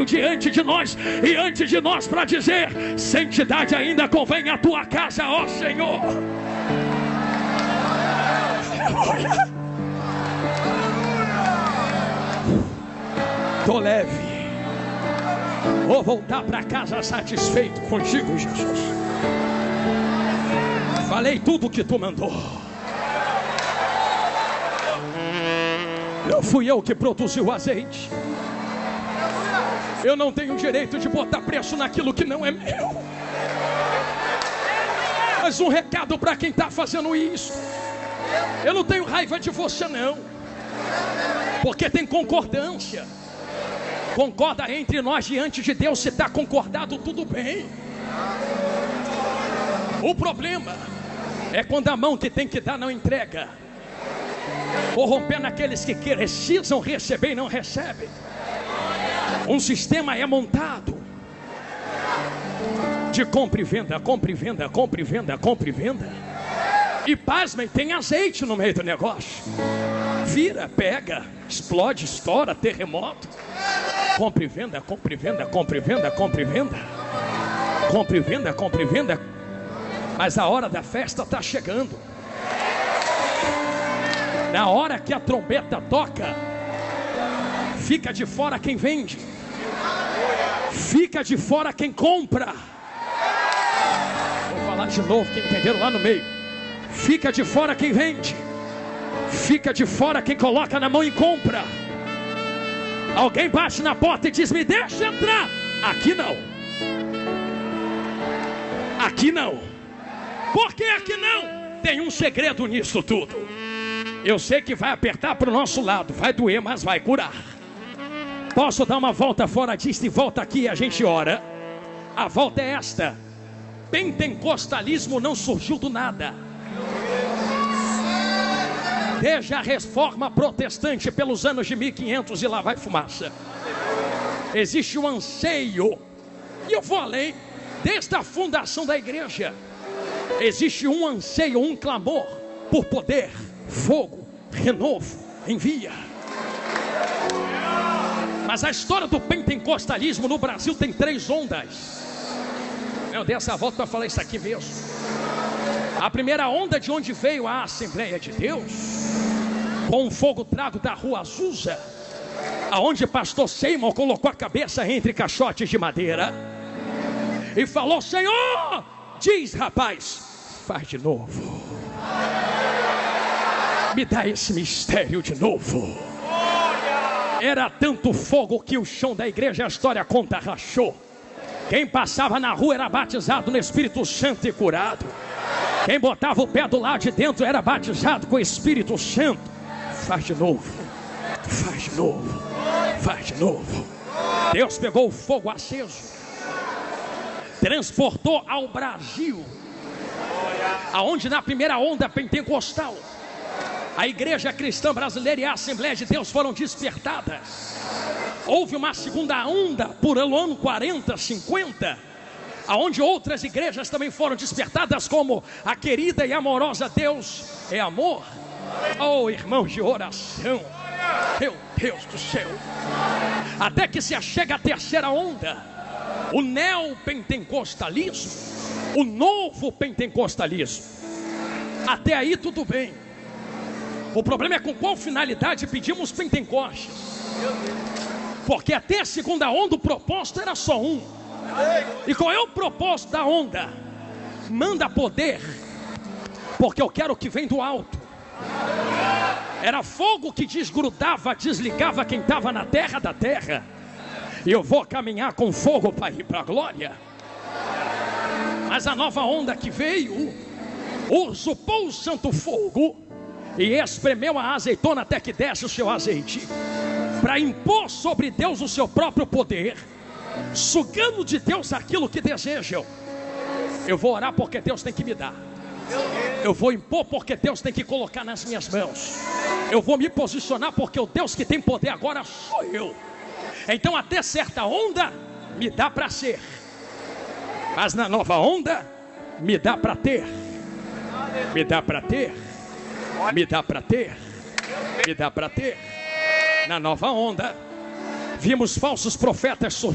diante de nós e antes de nós para dizer: santidade ainda convém à tua casa, ó Senhor. Tô leve. Vou voltar para casa satisfeito contigo, Jesus. Falei tudo o que tu mandou. Não fui eu que produzi o azeite. Eu não tenho direito de botar preço naquilo que não é meu. Mas um recado para quem está fazendo isso: eu não tenho raiva de você não, porque tem concordância. Concorda entre nós diante de Deus. Se está concordado, tudo bem. O problema é quando a mão que tem que dar não entrega, corrompendo aqueles que precisam receber e não recebem. Um sistema é montado de compra e venda, compra e venda, compra e venda, compra e venda. E pasmem, tem azeite no meio do negócio. Vira, pega, explode, estoura, terremoto. Compra e venda, compra e venda, compra e venda, compra e venda. Compra e venda, compra e venda. Mas a hora da festa está chegando. Na hora que a trombeta toca, fica de fora quem vende, fica de fora quem compra. Vou falar de novo, quem entenderam lá no meio. Fica de fora quem vende, fica de fora quem coloca na mão e compra. Alguém bate na porta e diz: me deixa entrar. Aqui não. Aqui não. Por que aqui não? Tem um segredo nisso tudo. Eu sei que vai apertar para o nosso lado, vai doer, mas vai curar. Posso dar uma volta fora disso e volta aqui e a gente ora? A volta é esta: pentecostalismo não surgiu do nada. Desde a reforma protestante pelos anos de 1500 e lá vai fumaça. Existe um anseio, e eu vou além, desde a fundação da igreja. Existe um anseio, um clamor por poder, fogo, renovo, envia. Mas a história do pentecostalismo no Brasil tem 3 ondas. Eu dei essa volta para falar isso aqui mesmo. A primeira onda, de onde veio a Assembleia de Deus, com um fogo trago da rua Azusa, aonde pastor Seymour colocou a cabeça entre caixotes de madeira e falou: Senhor, diz rapaz, faz de novo, me dá esse mistério de novo. Era tanto fogo que o chão da igreja, a história conta, rachou. Quem passava na rua era batizado no Espírito Santo e curado. Quem botava o pé do lado de dentro era batizado com o Espírito Santo. Faz de novo, faz de novo, faz de novo. Deus pegou o fogo aceso, transportou ao Brasil, aonde na primeira onda pentecostal a igreja cristã brasileira e a Assembleia de Deus foram despertadas. Houve uma segunda onda por ano 40, 50, aonde outras igrejas também foram despertadas, como a querida e amorosa Deus é Amor. Oh, irmãos de oração, meu Deus do céu. Até que se achega a terceira onda, o neopentecostalismo, o novo pentecostalismo. Até aí tudo bem. O problema é com qual finalidade pedimos Pentecostes. Porque até a segunda onda o propósito era só um. E qual é o propósito da onda? Manda poder, porque eu quero o que vem do alto. Era fogo que desgrudava, desligava quem estava na terra da terra. E eu vou caminhar com fogo para ir para a glória. Mas a nova onda que veio usurpou o santo fogo e espremeu a azeitona até que desce o seu azeite, para impor sobre Deus o seu próprio poder, sugando de Deus aquilo que desejam. Eu vou orar porque Deus tem que me dar. Eu vou impor porque Deus tem que colocar nas minhas mãos. Eu vou me posicionar porque o Deus que tem poder agora sou eu. Então até certa onda me dá para ser, mas na nova onda me dá para ter. Me dá para ter. Me dá para ter. Me dá para ter. Na nova onda vimos falsos profetas surgindo.